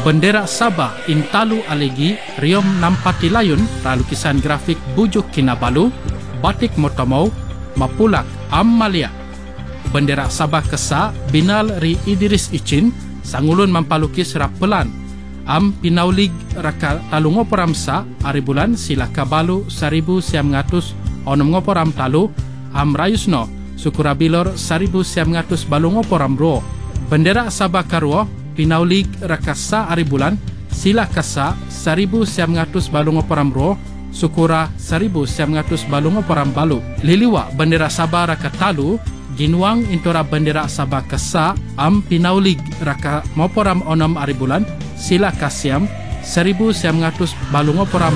Bendera Sabah intalu alegi riom nampati layun lukisan grafik bujuk Kinabalu, batik Motomou, Mapulak Malia. Bendera Sabah Kesa binal ri Idris Icin, sangulun mampalukis rapelan. Pinaulig raka talu ngoporam sa ari bulan sila kabalu 1900 onom ngoporam talu rayusno sukurabilor 1900 balu ngoporam ro. Bendera Sabah Karwo pinaulig rakasa ari bulan sila kasa 1900 balu ngoporam ro sukura 1900 balu ngoporam balu. Liliwa bendera Sabah raka talu ginuang intora bendera Sabah Kasa pinaulig raka ngoporam onom ari bulan sila kasiam 1900 balu ngoporam